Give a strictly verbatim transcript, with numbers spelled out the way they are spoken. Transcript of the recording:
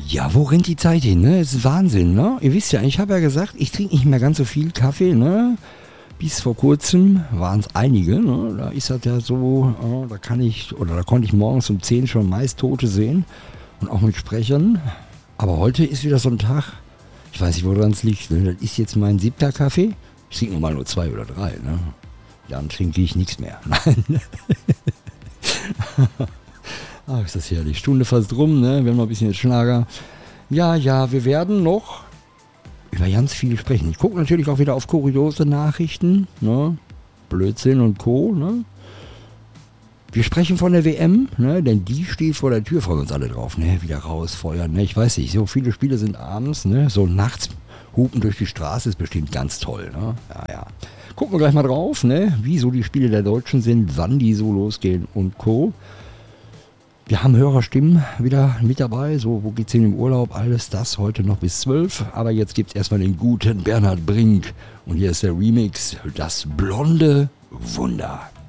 Ja, wo rennt die Zeit hin, ne? Es ist Wahnsinn, ne? Ihr wisst ja, ich habe ja gesagt, ich trinke nicht mehr ganz so viel Kaffee, ne? Bis vor kurzem waren es einige, ne? Da ist das ja so, äh, da kann ich, oder da konnte ich morgens um zehn schon meist Tote sehen und auch mit Sprechern. Aber heute ist wieder so ein Tag, ich weiß nicht, woran es liegt, ne? Das ist jetzt mein siebter Kaffee. Ich trinke normal nur zwei oder drei, ne? Dann trinke ich nichts mehr. Nein. Ach, ist das herrlich. Stunde fast rum, ne? Wir haben noch ein bisschen jetzt Schlager. Ja, ja, wir werden noch über ganz viel sprechen. Ich gucke natürlich auch wieder auf kuriose Nachrichten, ne? Blödsinn und Co., ne? Wir sprechen von der W M, ne? Denn die steht vor der Tür, freuen uns alle drauf, ne? Wieder rausfeuern, ne? Ich weiß nicht, so viele Spiele sind abends, ne? So nachts hupen durch die Straße ist bestimmt ganz toll, ne? Ja, ja. Gucken wir gleich mal drauf, ne? Wie so die Spiele der Deutschen sind, wann die so losgehen und Co. Wir haben Hörerstimmen wieder mit dabei, so, wo geht's hin im Urlaub, alles das heute noch bis zwölf. Aber jetzt gibt's erstmal den guten Bernhard Brink und hier ist der Remix, das blonde Wunder.